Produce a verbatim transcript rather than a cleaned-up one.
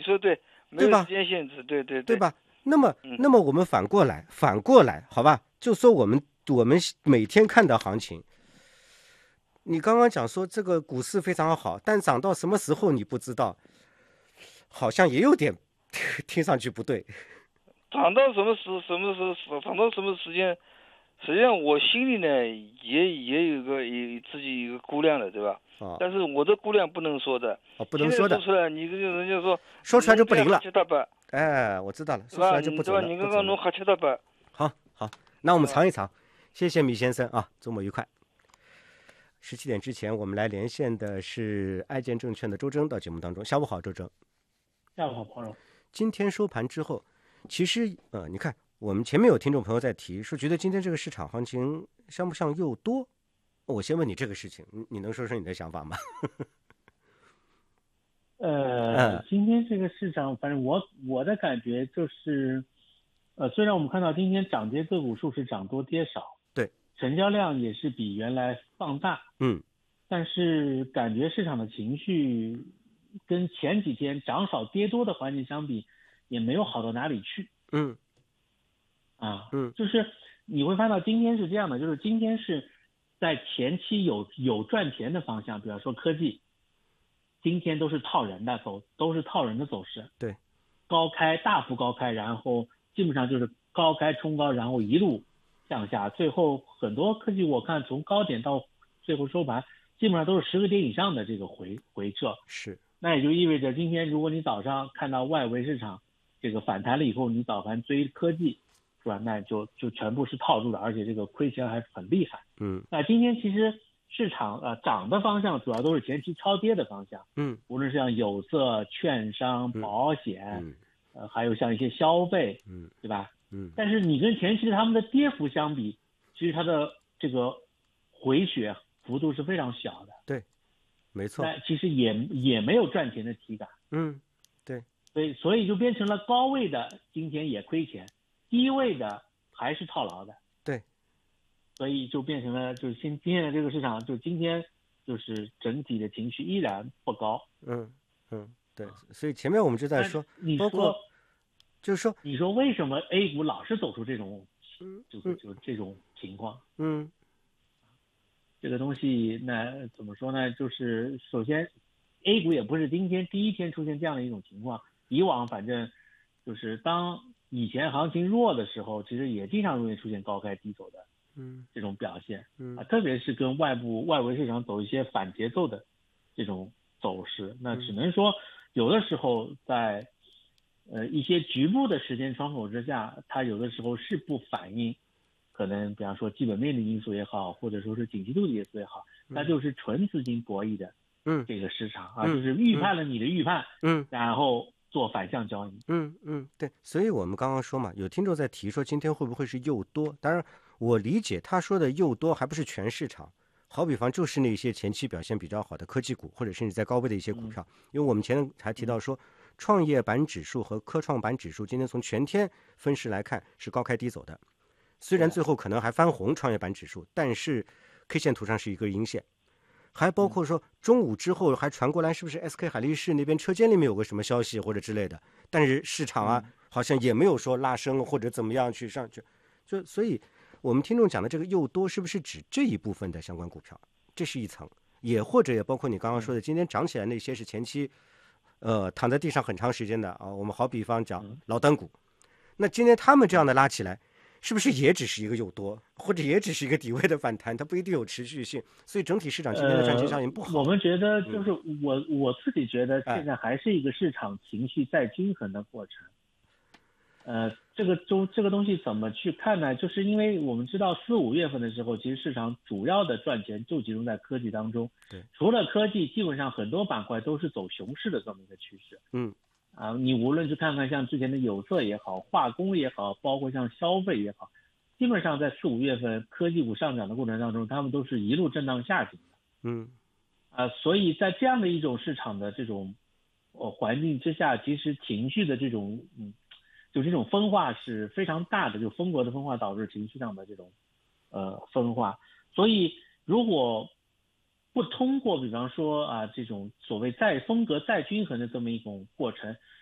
说对，没有时间限制，对对对， 对吧？那么，那么我们反过来，反过来，好吧？就说我们我们每天看到行情，你刚刚讲说这个股市非常好，但涨到什么时候你不知道，好像也有点听上去不对。 涨到什么时什么时候涨到什么时间？实际上我心里呢也也有个有自己一个估量的，对吧？ 哦、 但是我的估量不能说的， 哦，不能说的， 现在说出来，你跟人家说说出来就不灵了。 七大板， 哎，我知道了，说出来就不走了。 对吧？你刚刚弄黑七大板。 好好，那我们尝一尝。谢谢米先生啊，周末愉快。十七点之前，我们来连线的是爱建证券的周征到节目当中。下午好，周征。 下午好，朋友。 今天收盘之后，其实呃，你看我们前面有听众朋友在提说，觉得今天这个市场行情像不像又多？我先问你这个事情，你你能说说你的想法吗？ 呃，今天这个市场，反正我我的感觉就是，呃，虽然我们看到今天涨跌个股数是涨多跌少， 对， 成交量也是比原来放大， 嗯， 但是感觉市场的情绪跟前几天涨少跌多的环境相比，也没有好到哪里去， 嗯， 啊， 嗯， 就是你会看到今天是这样的，就是今天是在前期有有赚钱的方向，比方说科技。今天都是套人的走，都是套人的走势。 对， 高开大幅高开，然后基本上就是高开冲高，然后一路向下，最后很多科技我看从高点到最后收盘，基本上都是十个点以上的这个回回撤。 是， 那也就意味着今天如果你早上看到外围市场这个反弹了以后，你早盘追科技，是吧？那就就全部是套住的，而且这个亏钱还很厉害。 嗯， 那今天其实。市场呃涨的方向主要都是前期超跌的方向， 嗯， 无论是像有色、券商、保险， 嗯， 呃，还有像一些消费， 嗯， 对吧？ 嗯， 但是你跟前期他们的跌幅相比，其实它的这个回血幅度是非常小的。 对，没错。 那其实也也没有赚钱的体感。 嗯，对。 所以所以就变成了高位的今天也亏钱，低位的还是套牢的。 对。 所以就变成了，就是今今天的这个市场，就今天就是整体的情绪依然不高。 嗯嗯，对。所以前面我们就在说， 你包括就是说， 你说为什么 A 股老是走出这种， 嗯， 就是就这种情况？ 嗯， 这个东西那怎么说呢？就是首先 ，A 股也不是今天第一天出现这样的一种情况，以往反正就是当以前行情弱的时候，其实也经常容易出现高开低走的。 嗯， 这种表现， 嗯啊，特别是跟外部外围市场走一些反节奏的这种走势，那只能说有的时候在呃一些局部的时间窗口之下，它有的时候是不反映可能比方说基本面的因素也好，或者说是景气度的因素也好，那就是纯资金博弈的这个市场啊，就是预判了你的预判， 嗯， 然后做反向交易。 嗯嗯，对，所以我们刚刚说嘛，有听众在提说今天会不会是又多？当然。我理解他说的又多还不是全市场，好比方就是那些前期表现比较好的科技股，或者甚至在高位的一些股票。因为我们前还提到说，创业板指数和科创板指数今天从全天分时来看是高开低走的，虽然最后可能还翻红创业板指数，但是 K 线图上是一个阴线。还包括说中午之后还传过来是不是 S K 海力士那边车间里面有个什么消息或者之类的，但是市场啊好像也没有说拉升或者怎么样去上去，就所以我们听众讲的这个又多是不是指这一部分的相关股票？这是一层，也或者也包括你刚刚说的，今天涨起来那些是前期，呃，躺在地上很长时间的啊。我们好比方讲老单股，那今天他们这样的拉起来，是不是也只是一个又多，或者也只是一个底位的反弹？它不一定有持续性，所以整体市场今天的赚钱效应不好。 呃、我们觉得就是我、嗯、我自己觉得现在还是一个市场情绪再均衡的过程。呃，这个中这个东西怎么去看呢？就是因为我们知道四五月份的时候，其实市场主要的赚钱就集中在科技当中。 对， 除了科技，基本上很多板块都是走熊市的这么一个趋势。 嗯， 啊，你无论是看看像之前的有色也好，化工也好，包括像消费也好，基本上在四五月份科技股上涨的过程当中，他们都是一路震荡下行的。 嗯， 啊，所以在这样的一种市场的这种呃环境之下，其实情绪的这种嗯。就这种分化是非常大的，就风格的分化导致情绪上的这种呃分化。所以如果不通过比方说啊这种所谓再风格再均衡的这么一种过程，